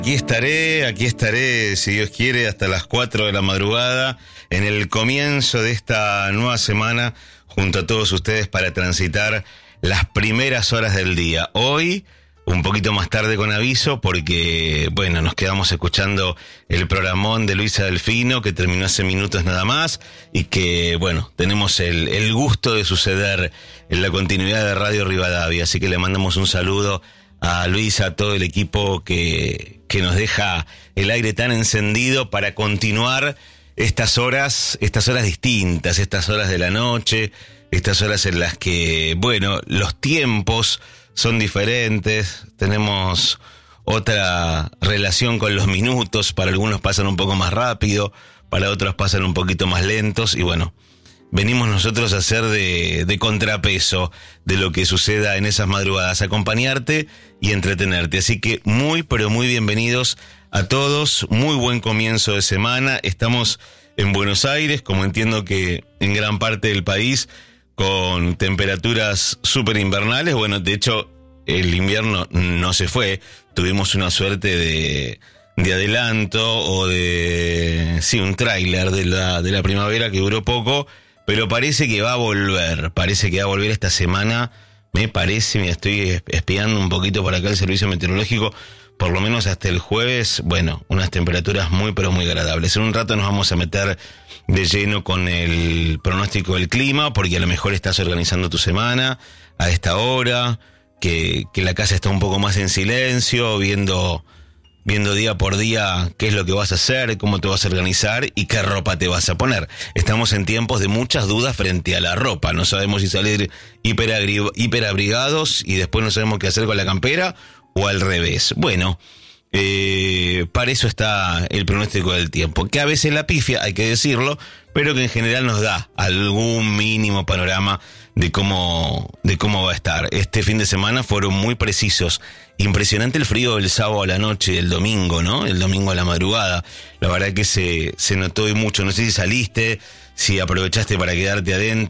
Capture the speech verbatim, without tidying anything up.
Aquí estaré, aquí estaré, si Dios quiere, hasta las cuatro de la madrugada, en el comienzo de esta nueva semana, junto a todos ustedes para transitar las primeras horas del día. Hoy, un poquito más tarde con aviso, porque, bueno, nos quedamos escuchando el programón de Luisa Delfino, que terminó hace minutos nada más, y que, bueno, tenemos el, el gusto de suceder en la continuidad de Radio Rivadavia, así que le mandamos un saludo a Luisa, a todo el equipo que, que nos deja el aire tan encendido para continuar estas horas, estas horas distintas, estas horas de la noche, estas horas en las que, bueno, los tiempos son diferentes, tenemos otra relación con los minutos, para algunos pasan un poco más rápido, para otros pasan un poquito más lentos, y bueno, venimos nosotros a hacer de, de contrapeso de lo que suceda en esas madrugadas, acompañarte y entretenerte. Así que muy, pero muy bienvenidos a todos, muy buen comienzo de semana. Estamos en Buenos Aires, como entiendo que en gran parte del país, con temperaturas súper invernales. Bueno, de hecho, el invierno no se fue, tuvimos una suerte de... de adelanto o de, sí, un tráiler de la, de la primavera que duró poco, pero parece que va a volver, parece que va a volver esta semana, me parece, me estoy espiando un poquito para acá el servicio meteorológico, por lo menos hasta el jueves, bueno, unas temperaturas muy pero muy agradables. En un rato nos vamos a meter de lleno con el pronóstico del clima, porque a lo mejor estás organizando tu semana a esta hora, que, que la casa está un poco más en silencio, viendo... viendo día por día qué es lo que vas a hacer, cómo te vas a organizar y qué ropa te vas a poner. Estamos en tiempos de muchas dudas frente a la ropa. No sabemos si salir hiperagri- hiperabrigados y después no sabemos qué hacer con la campera o al revés. Bueno, eh, para eso está el pronóstico del tiempo, que a veces la pifia, hay que decirlo, pero que en general nos da algún mínimo panorama de cómo, de cómo va a estar. Este fin de semana fueron muy precisos. Impresionante el frío del sábado a la noche, el domingo, ¿no? El domingo a la madrugada. La verdad que se, se notó y mucho. No sé si saliste, si aprovechaste para quedarte adentro.